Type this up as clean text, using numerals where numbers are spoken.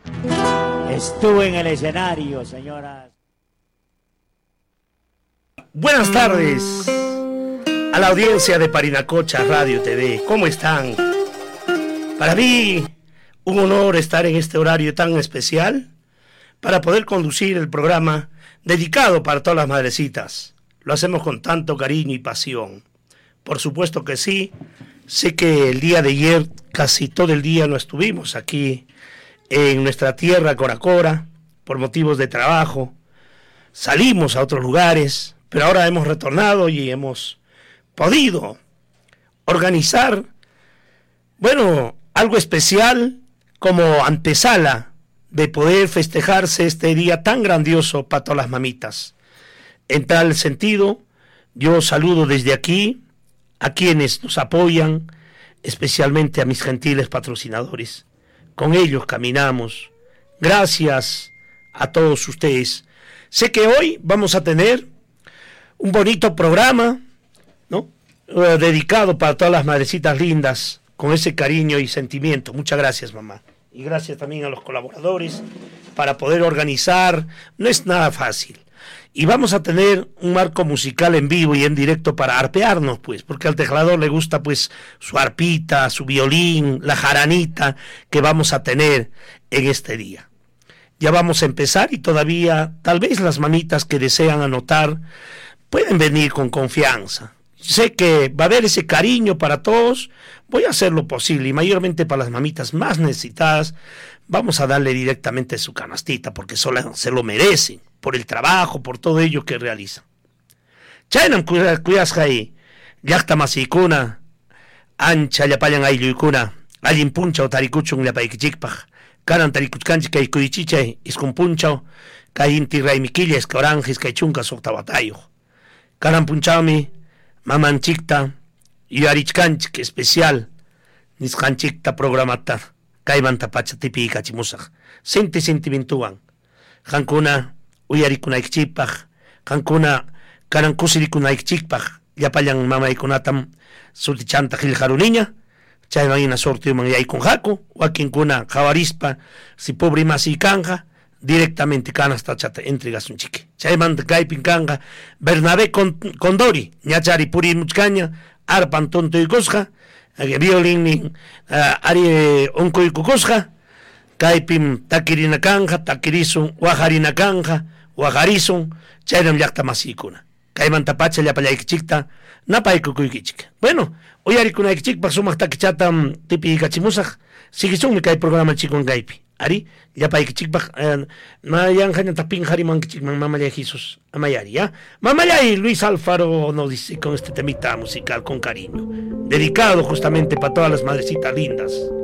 Estuvo en el escenario, señoras. Buenas tardes a la audiencia de Parinacocha Radio TV. ¿Cómo están? Para mí, un honor estar en este horario tan especial para poder conducir el programa dedicado para todas las madrecitas. Lo hacemos con tanto cariño y pasión. Por supuesto que sí. Sé que el día de ayer casi todo el día no estuvimos aquí en nuestra tierra Coracora por motivos de trabajo. Salimos a otros lugares, pero ahora hemos retornado y hemos podido organizar, algo especial como antesala de poder festejarse este día tan grandioso para todas las mamitas. En tal sentido, yo saludo desde aquí a quienes nos apoyan, especialmente a mis gentiles patrocinadores. Con ellos caminamos. Gracias a todos ustedes. Sé que hoy vamos a tener un bonito programa, ¿no? Dedicado para todas las madrecitas lindas, con ese cariño y sentimiento. Muchas gracias, mamá. Y gracias también a los colaboradores para poder organizar. No es nada fácil. Y vamos a tener un marco musical en vivo y en directo para arpearnos, pues, porque al teclador le gusta, pues, su arpita, su violín, la jaranita que vamos a tener en este día. Ya vamos a empezar y todavía, tal vez las mamitas que desean anotar pueden venir con confianza. Sé que va a haber ese cariño para todos, voy a hacer lo posible y mayormente para las mamitas más necesitadas, vamos a darle directamente su canastita porque se lo merecen, por el trabajo, por todo ello que realizan. Chaynam cuidas ahí, yakta masikuna, ancha llapayan ayllukuna, allin puncha o tarikuchun llapaykichikpaj, kanan tarikuchkanchik kay kuychichay, iskun punchaw, kay inti raymikillas, kay oranjis, kay chunkas octabatayuj. Kanan punchawmi, mamanchikta, yuyarichkanchik especial, nisqanchikta programata, kaymanta pacha tipi kachimusaq, sentimentuwan, qankuna uyarikunaykichikpaq, qankuna kanan kusirikunaykichikpaq, llapallan mamaykunatam sutichanta qillqaruniña, chayman hina sortiyuman yaykunqaku, wakinkuna qawarispa, si pobre masiy kanqa, directamente canastachata entregasunchiki. Chaymanta kaypin kanqa Bernabé Condori, ñachari purimuchkaña, arpan tontuykusqa, violin ari unkuykukusqa, kaypin takirina kanqa, takirisun, wajarina kanqa, wajarisun, chaynam llaqta masiykuna. Kaymanta pacha llapallaykichikta napaykukuykichik. Uyarikunaykichikpaq sumaq takichatam tipi kachimusaq, sigisunmi kay programa chikwan kaypi. Ari, llapaykichikpaq mayanjañata pinjarimankichikman mamallay Jesus amayari, ¿ya? Mamallay Luis Alfaro nos dice con este temita musical con cariño, dedicado justamente para todas las madrecitas lindas.